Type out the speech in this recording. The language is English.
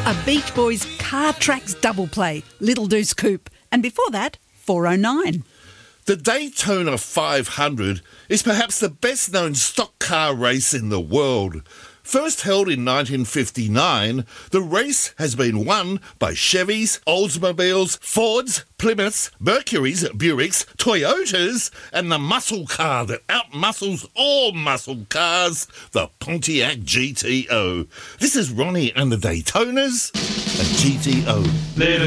A Beach Boys Car Tracks double play, Little Deuce Coupe. And before that, 409. The Daytona 500 is perhaps the best-known stock car race in the world. First held in 1959, the race has been won by Chevys, Oldsmobiles, Fords, Plymouths, Mercurys, Buicks, Toyotas, and the muscle car that outmuscles all muscle cars, the Pontiac GTO. This is Ronnie and the Daytonas and GTO.